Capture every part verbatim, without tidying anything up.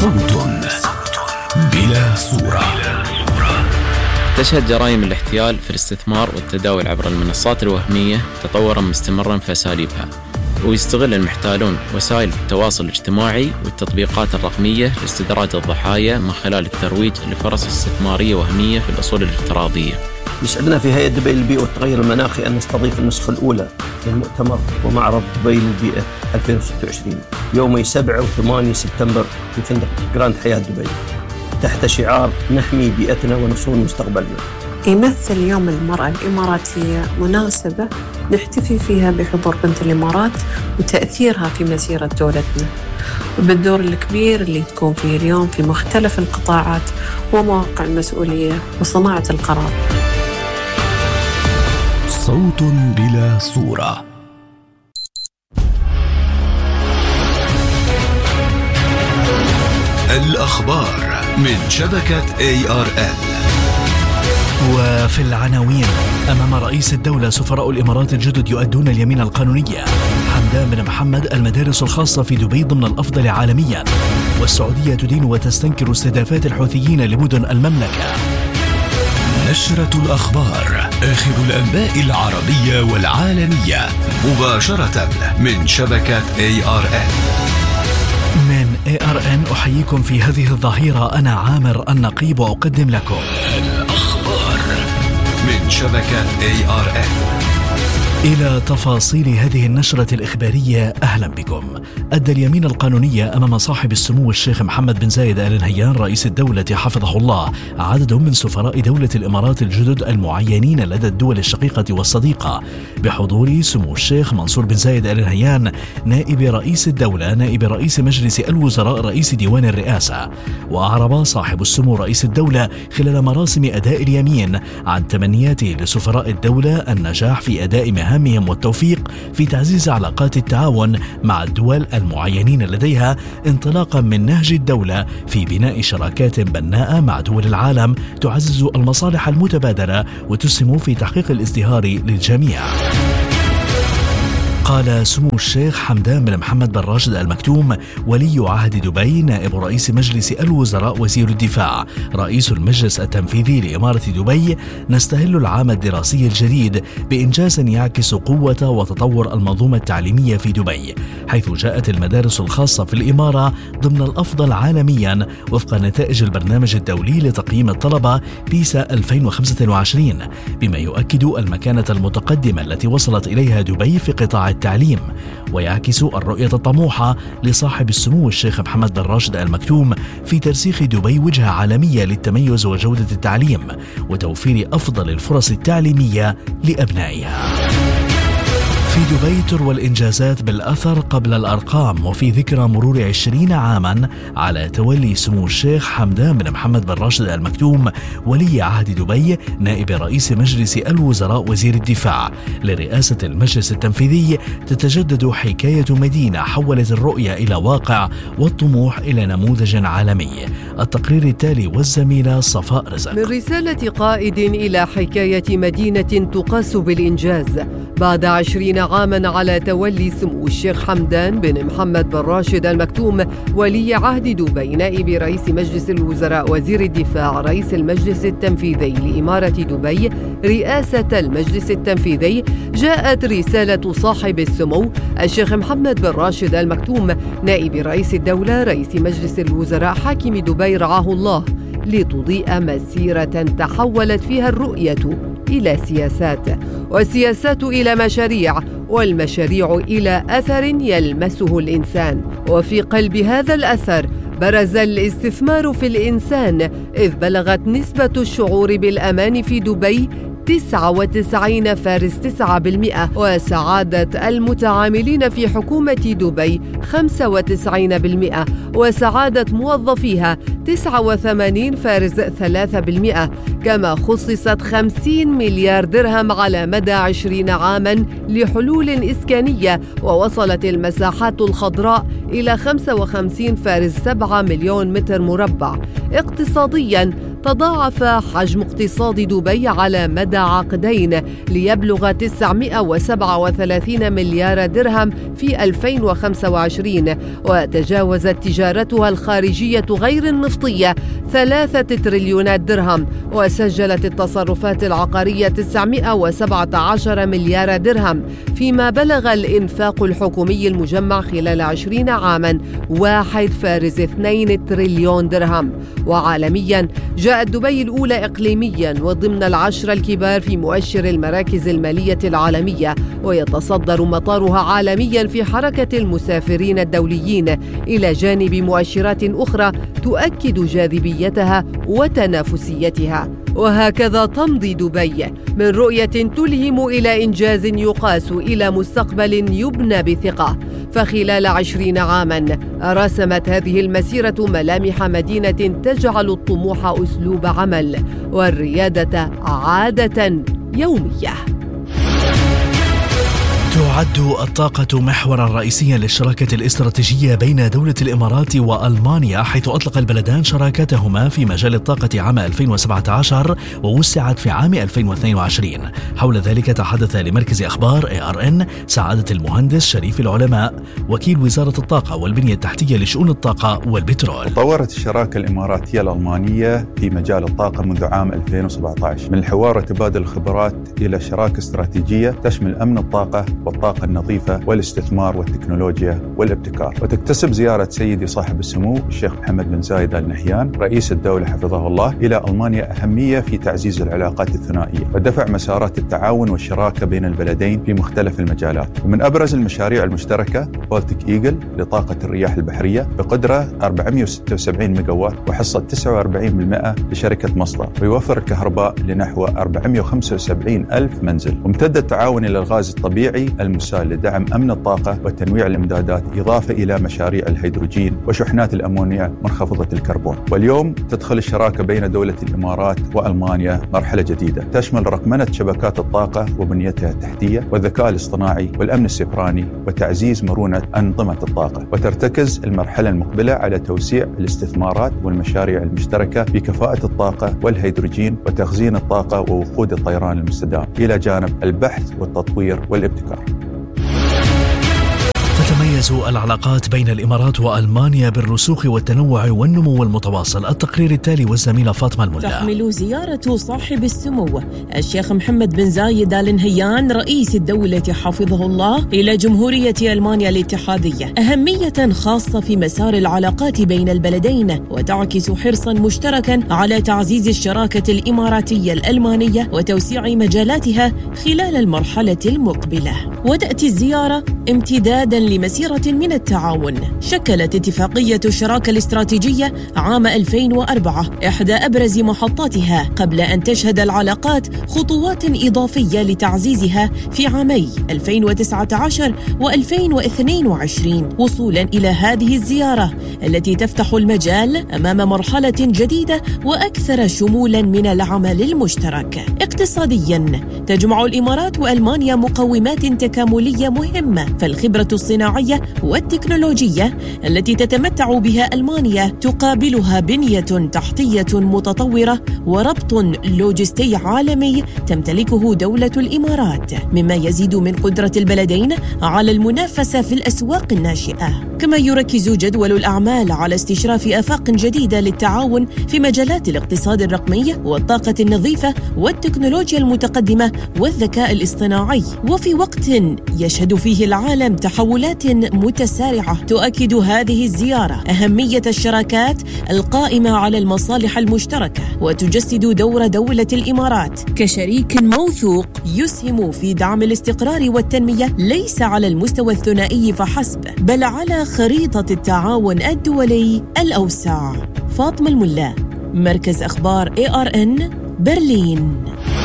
صوت بلا صورة. تشهد جرائم الاحتيال في الاستثمار والتداول عبر المنصات الوهمية تطورا مستمرا في أساليبها، ويستغل المحتالون وسائل التواصل الاجتماعي والتطبيقات الرقمية لاستدراج الضحايا من خلال الترويج لفرص استثمارية وهمية في الأصول الافتراضية. يسعدنا في هيئة دبي للبيئة والتغير المناخي أن نستضيف النسخة الأولى للمؤتمر ومعرض دبي للبيئة ألفين وستة وعشرين يومي سبعة وثمانية سبتمبر في فندق جراند حياة دبي تحت شعار نحمي بيئتنا ونصون مستقبلنا. يمثل يوم المرأة الإماراتية مناسبة نحتفي فيها بحضور بنت الإمارات وتأثيرها في مسيرة دولتنا، وبالدور الكبير اللي تكون فيه اليوم في مختلف القطاعات ومواقع المسؤولية وصناعة القرار. صوت بلا صورة. الأخبار من شبكة إيه آر إل. وفي العناوين: أمام رئيس الدولة سفراء الإمارات الجدد يؤدون اليمين القانونية. حمدان بن محمد: المدارس الخاصة في دبي ضمن الأفضل عالميا. والسعودية تدين وتستنكر استهدافات الحوثيين لمدن المملكة. نشرة الأخبار، آخر الأنباء العربية والعالمية مباشرة من شبكة إيه آر إل. من إيه آر إن أحييكم في هذه الظهيرة، أنا عامر النقيب وأقدم لكم الأخبار من شبكة إيه آر إل. إلى تفاصيل هذه النشرة الإخبارية أهلا بكم. أدى اليمين القانونية أمام صاحب السمو الشيخ محمد بن زايد آل نهيان رئيس الدولة حفظه الله عدد من سفراء دولة الإمارات الجدد المعينين لدى الدول الشقيقة والصديقة، بحضور سمو الشيخ منصور بن زايد آل نهيان نائب رئيس الدولة نائب رئيس مجلس الوزراء رئيس ديوان الرئاسة. وأعرب صاحب السمو رئيس الدولة خلال مراسم أداء اليمين عن تمنياته لسفراء الدولة النجاح في أداء مهام مهامهم والتوفيق في تعزيز علاقات التعاون مع الدول المعينين لديها، انطلاقا من نهج الدولة في بناء شراكات بناءة مع دول العالم تعزز المصالح المتبادلة وتسهم في تحقيق الازدهار للجميع. قال سمو الشيخ حمدان بن محمد بن راشد المكتوم ولي عهد دبي نائب رئيس مجلس الوزراء وزير الدفاع رئيس المجلس التنفيذي لإمارة دبي: نستهل العام الدراسي الجديد بإنجاز يعكس قوة وتطور المنظومة التعليمية في دبي، حيث جاءت المدارس الخاصة في الإمارة ضمن الأفضل عالميا وفق نتائج البرنامج الدولي لتقييم الطلبة بيسا ألفين وخمسة وعشرين، بما يؤكد المكانة المتقدمة التي وصلت إليها دبي في قطاع التعليم، ويعكس الرؤية الطموحة لصاحب السمو الشيخ محمد بن راشد المكتوم في ترسيخ دبي وجهة عالمية للتميز وجودة التعليم وتوفير أفضل الفرص التعليمية لأبنائها. في دبي تروى الإنجازات بالأثر قبل الأرقام، وفي ذكرى مرور عشرين عاما على تولي سمو الشيخ حمدان بن محمد بن راشد المكتوم ولي عهد دبي نائب رئيس مجلس الوزراء وزير الدفاع لرئاسة المجلس التنفيذي، تتجدد حكاية مدينة حولت الرؤية إلى واقع والطموح إلى نموذج عالمي. التقرير التالي والزميلة صفاء رزق. من رسالة قائد إلى حكاية مدينة تقاس بالإنجاز بعد عشرين عاما على تولي سمو الشيخ حمدان بن محمد بن راشد المكتوم ولي عهد دبي نائب رئيس مجلس الوزراء وزير الدفاع رئيس المجلس التنفيذي لإمارة دبي رئاسة المجلس التنفيذي، جاءت رسالة صاحب السمو الشيخ محمد بن راشد المكتوم نائب رئيس الدولة رئيس مجلس الوزراء حاكم دبي رعاه الله لتضيء مسيرة تحولت فيها الرؤية إلى سياسات، والسياسات إلى مشاريع، والمشاريع إلى أثر يلمسه الإنسان. وفي قلب هذا الأثر برز الاستثمار في الإنسان، إذ بلغت نسبة الشعور بالأمان في دبي تسعة وتسعين فاصلة تسعة بالمئة، وسعادة المتعاملين في حكومة دبي خمسة وتسعين بالمئة، وسعادة موظفيها تسعة وثمانين فاصلة ثلاثة بالمئة. كما خصصت خمسين مليار درهم على مدى عشرين عاما لحلول إسكانية، ووصلت المساحات الخضراء إلى خمسة وخمسين فاصلة سبعة مليون متر مربع. اقتصاديا تضاعف حجم اقتصاد دبي على مدى عقدين ليبلغ تسعمائة وسبعة وثلاثين مليار درهم في ألفين وخمسة وعشرين، وتجاوزت تجارتها الخارجية غير النفطية ثلاثة تريليونات درهم، وسجلت التصرفات العقارية تسعمائة وسبعة عشر مليار درهم، فيما بلغ الإنفاق الحكومي المجمع خلال عشرين عاما واحد فارز اثنين تريليون درهم. وعالميا جاءت دبي الأولى إقليميا وضمن العشرة الكبار في مؤشر المراكز المالية العالمية، ويتصدر مطارها عالميا في حركة المسافرين الدوليين، إلى جانب مؤشرات أخرى تؤكد جاذبيتها وتنافسيتها. وهكذا تمضي دبي من رؤية تلهم إلى إنجاز يقاس إلى مستقبل يبنى بثقة. فخلال عشرين عاما رسمت هذه المسيرة ملامح مدينة تجعل الطموح أسلوب عمل والريادة عادة يومية. تعد الطاقة محورا رئيسيا للشراكة الاستراتيجية بين دولة الإمارات وألمانيا، حيث أطلق البلدان شراكتهما في مجال الطاقة عام ألفين وسبعة عشر ووسعت في عام ألفين واثنين وعشرين. حول ذلك تحدث لمركز أخبار إيه آر إن سعادة المهندس شريف العلماء وكيل وزارة الطاقة والبنية التحتية لشؤون الطاقة والبترول. تطورت الشراكة الإماراتية الألمانية في مجال الطاقة منذ عام ألفين وسبعة عشر من الحوار وتبادل الخبرات إلى شراكة استراتيجية تشمل أمن الطاقة والطاقة النظيفة والاستثمار والتكنولوجيا والابتكار. وتكتسب زيارة سيدي صاحب السمو الشيخ محمد بن زايد آل نهيان رئيس الدولة حفظه الله إلى ألمانيا أهمية في تعزيز العلاقات الثنائية ودفع مسارات التعاون والشراكة بين البلدين في مختلف المجالات. ومن أبرز المشاريع المشتركة بولتيك إيجل لطاقة الرياح البحرية بقدرة أربعمائة وستة وسبعين ميجاوات وحصة تسعة وأربعين بالمئة لشركة مصدر، ويوفر الكهرباء لنحو أربعمائة وخمسة وسبعين ألف منزل. وامتد التعاون إلى الغاز الطبيعي المسال لدعم أمن الطاقة وتنويع الإمدادات، إضافة إلى مشاريع الهيدروجين وشحنات الأمونيا منخفضة الكربون. واليوم تدخل الشراكة بين دولة الإمارات وألمانيا مرحلة جديدة تشمل رقمنة شبكات الطاقة وبنيتها التحتية والذكاء الاصطناعي والأمن السيبراني وتعزيز مرونة أنظمة الطاقة. وترتكز المرحلة المقبلة على توسيع الاستثمارات والمشاريع المشتركة في كفاءة الطاقة والهيدروجين وتخزين الطاقة ووقود الطيران المستدام، إلى جانب البحث والتطوير والابتكار. تتميز العلاقات بين الإمارات وألمانيا بالرسوخ والتنوع والنمو المتواصل. التقرير التالي والزميلة فاطمة الملا. تحمل زيارة صاحب السمو الشيخ محمد بن زايد آل نهيان رئيس الدولة حفظه الله إلى جمهورية ألمانيا الاتحادية أهمية خاصة في مسار العلاقات بين البلدين، وتعكس حرصا مشتركا على تعزيز الشراكة الإماراتية الألمانية وتوسيع مجالاتها خلال المرحلة المقبلة. وتأتي الزيارة امتدادا لمسيرة من التعاون شكلت اتفاقية الشراكة الاستراتيجية عام ألفين وأربعة إحدى أبرز محطاتها، قبل أن تشهد العلاقات خطوات إضافية لتعزيزها في عامي ألفين وتسعة عشر وألفين واثنين وعشرين، وصولا إلى هذه الزيارة التي تفتح المجال أمام مرحلة جديدة وأكثر شمولا من العمل المشترك. اقتصاديا تجمع الإمارات وألمانيا مقومات تكاملية مهمة، فالخبرة الصناعية والتكنولوجية التي تتمتع بها ألمانيا تقابلها بنية تحتية متطورة وربط لوجستي عالمي تمتلكه دولة الإمارات، مما يزيد من قدرة البلدين على المنافسة في الأسواق الناشئة. كما يركز جدول الأعمال على استشراف آفاق جديدة للتعاون في مجالات الاقتصاد الرقمي والطاقة النظيفة والتكنولوجيا المتقدمة والذكاء الاصطناعي، وفي وقت يشهد فيه العالم تحولات متسارعة. تؤكد هذه الزيارة أهمية الشراكات القائمة على المصالح المشتركة، وتجسد دور دولة الإمارات كشريك موثوق يسهم في دعم الاستقرار والتنمية، ليس على المستوى الثنائي فحسب، بل على خريطة التعاون الدولي الأوسع. فاطمة الملا، مركز أخبار إيه آر إن، برلين.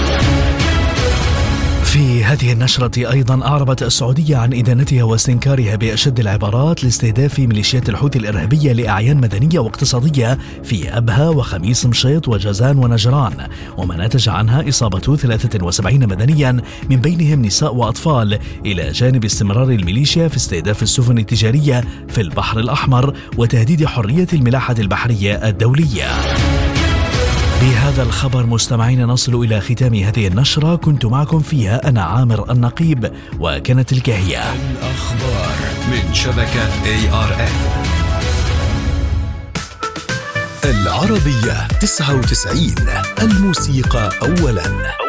في هذه النشرة أيضا أعربت السعودية عن إدانتها واستنكارها بأشد العبارات لاستهداف ميليشيات الحوثي الإرهابية لأعيان مدنية واقتصادية في أبها وخميس مشيط وجازان ونجران، وما نتج عنها إصابة ثلاثة وسبعين مدنيا من بينهم نساء وأطفال، إلى جانب استمرار الميليشيا في استهداف السفن التجارية في البحر الأحمر وتهديد حرية الملاحة البحرية الدولية. بهذا الخبر مستمعين نصل إلى ختام هذه النشرة، كنت معكم فيها أنا عامر النقيب، وكانت تلك هي الأخبار من شبكة إيه آر إن. العربية تسعة وتسعين، الموسيقى أولاً.